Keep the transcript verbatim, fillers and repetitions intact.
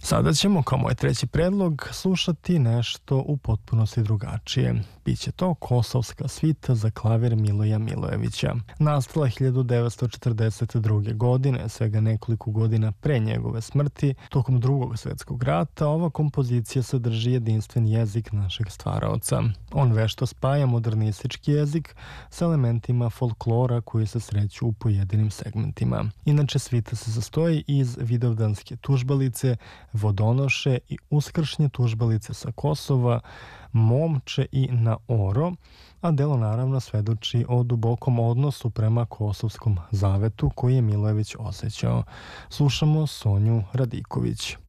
Sada ćemo, kao moj treći predlog, slušati nešto u potpunosti drugačije. Biće to Kosovska svita za klavir Miloja Milojevića. Nastala hiljadu devetsto četrdeset druge. godine, svega nekoliko godina pre njegove smrti, tokom Drugog svetskog rata, ova kompozicija sadrži jedinstven jezik našeg stvaraoca. On vešto spaja modernistički jezik sa elementima folklora koji se sreću u pojedinim segmentima. Inače, svita se sastoji iz vidovdanske tužbalice, vodonoše i uskršnje tužbalice sa Kosova, momče i na oro, a delo naravno svedoči o dubokom odnosu prema Kosovskom zavetu koji je Milojević osjećao. Slušamo Sonju Radiković.